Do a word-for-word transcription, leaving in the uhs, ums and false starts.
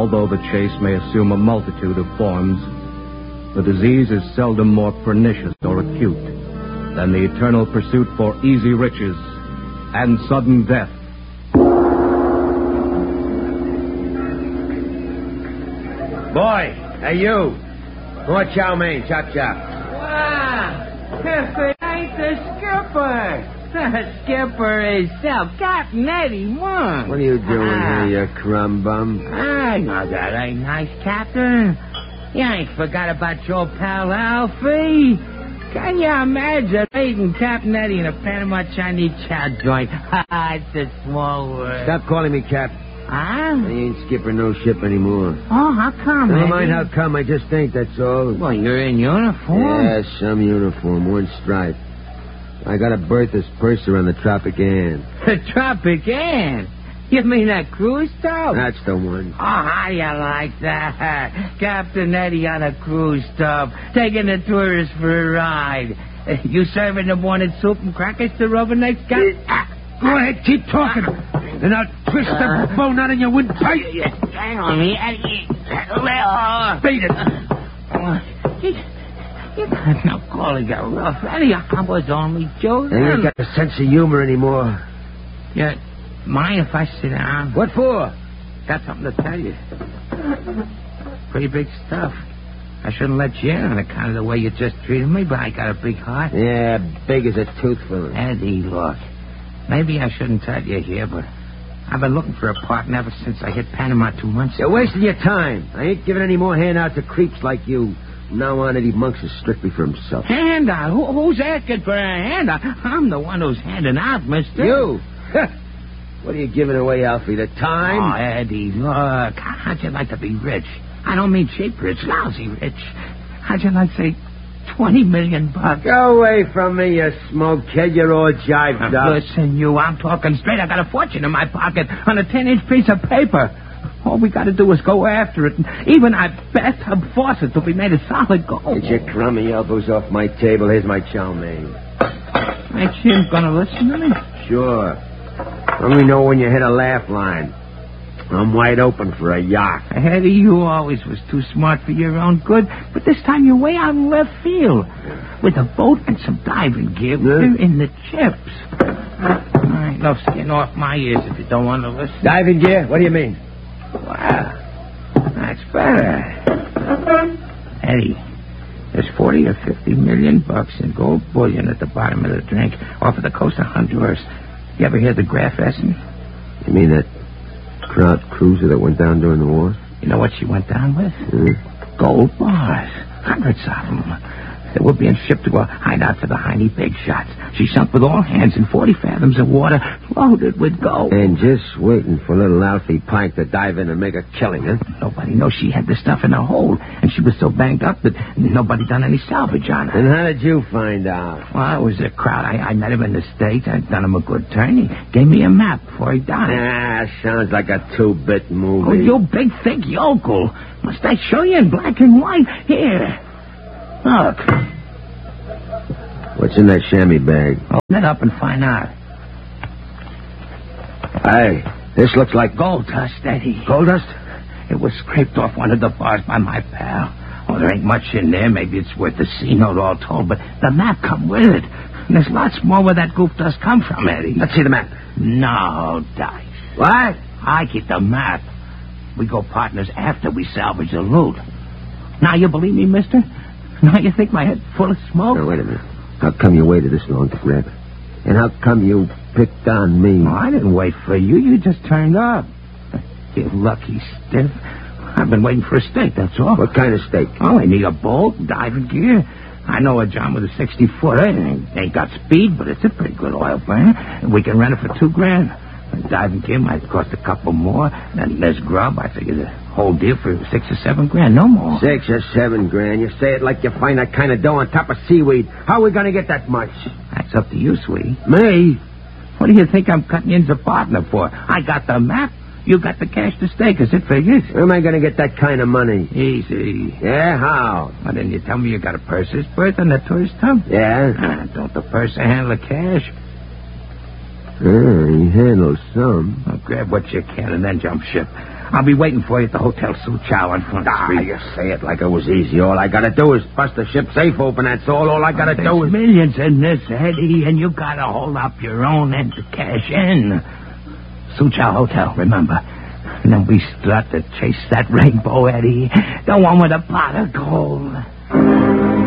although the chase may assume a multitude of forms, the disease is seldom more pernicious or acute than the eternal pursuit for easy riches and sudden death. Boy, hey you. More chow mein, chop chop. Wow, if it ain't the skipper. The skipper himself, Captain Eddie Monk. What are you doing Ah. here, you crumb bum? I know that ain't nice, Captain. You ain't forgot about your pal Alfie. Can you imagine meeting Captain Eddie in a Panama Chinese chow joint? Ha, it's a small world. Stop calling me Cap. Huh? I ain't skipper no ship anymore. Oh, how come, Never Eddie? mind how come, I just ain't, that's all. Well, you're in uniform. Yeah, some uniform, one stripe. I got a Bertha's purser on the Tropic Ann. The Tropic Ann? You mean that cruise tub? That's the one. Oh, how you like that? Captain Eddie on a cruise tub, taking the tourists for a ride. Uh, You serving the morning soup and crackers to rubbernecks, Captain? Go ahead, keep talking. And I'll twist the bone out of your windpipe. Hang on me, Eddie. Beat it. You, you got no calling that rough, Eddie. I was only joking. I ain't got a sense of humor anymore. Yeah, mind if I sit down? What for? Got something to tell you. Pretty big stuff. I shouldn't let you in on account of the way you just treated me, but I got a big heart. Yeah, big as a tooth filler. Eddie, look. Maybe I shouldn't tell you here, but I've been looking for a partner ever since I hit Panama two months ago. You're wasting your time. I ain't giving any more handouts to creeps like you. From now on, Eddie Monks is strictly for himself. Handout? Who, who's asking for a handout? I'm the one who's handing out, mister. You? What are you giving away, Alfie? The time? Oh, Eddie, look. How'd you like to be rich? I don't mean cheap rich, lousy rich. How'd you like to say twenty million bucks? Go away from me, you smoke kid. You're all jived Now, up. listen, you, I'm talking straight. I got a fortune in my pocket on a ten-inch piece of paper. All we got to do is go after it. And even our bathtub faucet will be made of solid gold. Get your crummy elbows off my table. Here's my chow mein. Ain't Jim gonna listen to me? Sure. Let me know when you hit a laugh line. I'm wide open for a yacht. Eddie, you always was too smart for your own good, but this time you're way out in left field. With a boat and some diving gear, we're in the chips. All right, no skin off my ears if you don't want to listen. Diving gear? What do you mean? Wow, that's better. Eddie, there's forty or fifty million bucks in gold bullion at the bottom of the drink off of the coast of Honduras. You ever hear the Graf Essen? You mean that Kraut cruiser that went down during the war? You know what she went down with? Hmm? Gold bars. Hundreds of them. They were being shipped to a hideout for the Heine big shots. She sunk with all hands in forty fathoms of water, loaded with gold. And just waiting for little Alfie Pike to dive in and make a killing, huh? Nobody knows she had the stuff in her hold, and she was so banged up that nobody done any salvage on her. And how did you find out? Well, it was a crowd. I, I met him in the States. I'd done him a good turn. He gave me a map before he died. Ah, sounds like a two-bit movie. Oh, you big, thick yokel. Must I show you in black and white? Here. Look. What's in that chamois bag? Open it up and find out. Hey, this looks like Gold dust, Eddie. gold dust? It was scraped off one of the bars by my pal. Oh, there ain't much in there. Maybe it's worth the C-note all told, but the map come with it. And there's lots more where that goof dust come from, Eddie. Let's see the map. No dice. What? I keep the map. We go partners after we salvage the loot. Now you believe me, mister? Now you think my head's full of smoke? No, wait a minute. How come you waited this long to grab it? And how come you picked on me? Oh, I didn't wait for you. You just turned up. You lucky stiff. I've been waiting for a stake, that's all. What kind of stake? Oh, I need a boat, diving gear. I know a John with a sixty-footer. It ain't got speed, but it's a pretty good oil burner. We can rent it for two grand. The diving gear might cost a couple more. Then there's grub. I figure the whole deal for six or seven grand, no more. Six or seven grand. You say it like you find that kind of dough on top of seaweed. How are we going to get that much? That's up to you, sweetie. Me? What do you think I'm cutting you as a partner for? I got the map. You got the cash to stake, as it figures. Where am I going to get that kind of money? Easy. Yeah, how? Well, then you tell me you got a purser's berth on the tourist tub? Yeah? Ah, don't the purser handle the cash? Uh, he handles some. Well, grab what you can and then jump ship. I'll be waiting for you at the Hotel Suchow on Front Ah, Street. you say it like it was easy. All I gotta do is bust the ship safe open, that's all. All I gotta There's do is... millions in this, Eddie, and you gotta hold up your own end to cash in. Suchow Hotel, remember. And then we start to chase that rainbow, Eddie. The one with a pot of gold.